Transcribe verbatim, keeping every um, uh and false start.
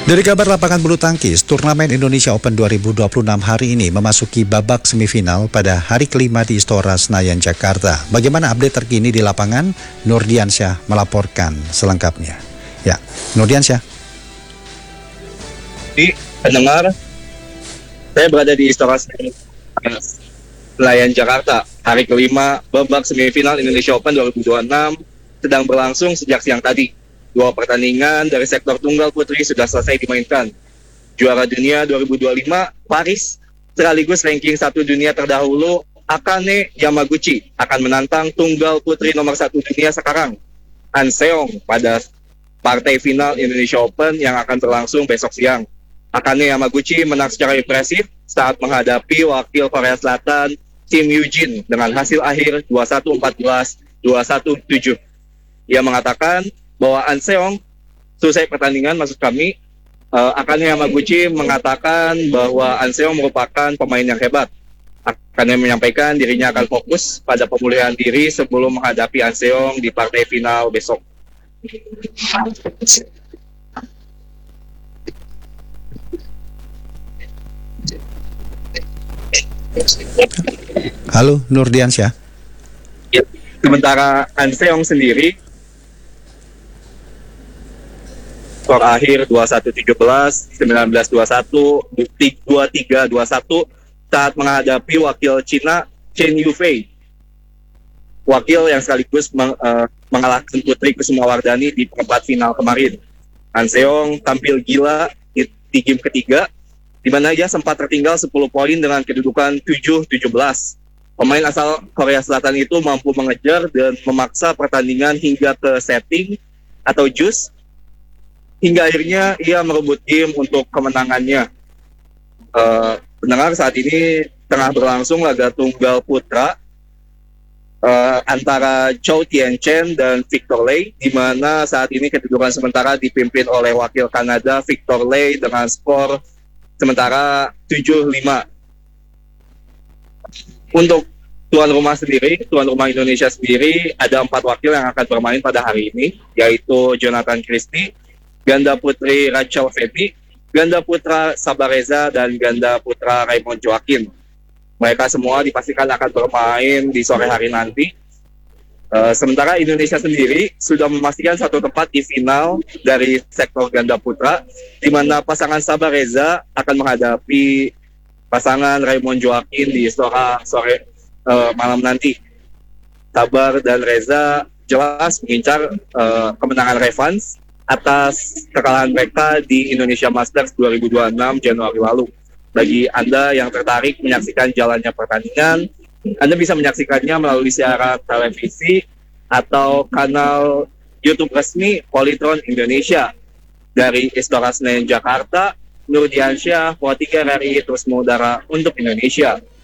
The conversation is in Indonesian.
Dari kabar lapangan bulu tangkis, turnamen Indonesia Open dua ribu dua puluh enam hari ini memasuki babak semifinal pada hari kelima di Istora Senayan, Jakarta. Bagaimana update terkini di lapangan? Nurdiansyah melaporkan selengkapnya. Ya, Nurdiansyah. Di pendengar, saya berada di Istora Senayan, Jakarta. Hari kelima babak semifinal Indonesia Open dua ribu dua puluh enam sedang berlangsung sejak siang tadi. Dua pertandingan dari sektor tunggal putri sudah selesai dimainkan. Juara dunia dua ribu dua puluh lima, Paris, sekaligus ranking satu dunia terdahulu, Akane Yamaguchi, akan menantang tunggal putri nomor satu dunia sekarang, An Seong, pada partai final Indonesia Open yang akan berlangsung besok siang. Akane Yamaguchi menang secara impresif saat menghadapi wakil Korea Selatan, Kim Yoo-jin, dengan hasil akhir dua puluh satu empat belas, dua puluh satu tujuh. Ia mengatakan bahwa An Seong, selesai pertandingan maksud kami, uh, Akane Yamaguchi mengatakan bahwa An Seong merupakan pemain yang hebat. Akane menyampaikan dirinya akan fokus pada pemulihan diri sebelum menghadapi An Seong di partai final besok. Halo, Nurdiansyah. Ya, sementara An Seong sendiri, skor akhir dua puluh satu tujuh belas, sembilan belas dua puluh satu, dua puluh tiga dua puluh satu saat menghadapi wakil Cina Chen Yufei. Wakil yang sekaligus meng, uh, mengalahkan Putri Kusumawardhani di perempat final kemarin. An Seong tampil gila di, di game ketiga, di mana ia sempat tertinggal sepuluh poin dengan kedudukan tujuh tujuh belas. Pemain asal Korea Selatan itu mampu mengejar dan memaksa pertandingan hingga ke setting atau juice, hingga akhirnya ia merebut game untuk kemenangannya. Uh, pendengar, saat ini tengah berlangsung laga tunggal putra uh, antara Chou Tien-chen dan Victor Lei, di mana saat ini kedudukan sementara dipimpin oleh wakil Kanada Victor Lei dengan skor sementara tujuh lima. Untuk tuan rumah sendiri, tuan rumah Indonesia sendiri, ada empat wakil yang akan bermain pada hari ini, yaitu Jonathan Christie, ganda putri Rachel Feby, ganda putra Sabareza, dan ganda putra Raymond Joaquin. Mereka semua dipastikan akan bermain di sore hari nanti. Uh, sementara Indonesia sendiri sudah memastikan satu tempat di final dari sektor ganda putra, di mana pasangan Sabareza akan menghadapi pasangan Raymond Joaquin di Istora sore uh, malam nanti. Sabar dan Reza jelas mengincar uh, kemenangan revanche atas kekalahan mereka di Indonesia Masters dua ribu dua puluh enam Januari lalu. Bagi Anda yang tertarik menyaksikan jalannya pertandingan, Anda bisa menyaksikannya melalui siaran televisi atau kanal YouTube resmi Polytron Indonesia. Dari Istora Senayan, Jakarta, Nurdiansyah, Watiga R R I, terus mengudara untuk Indonesia.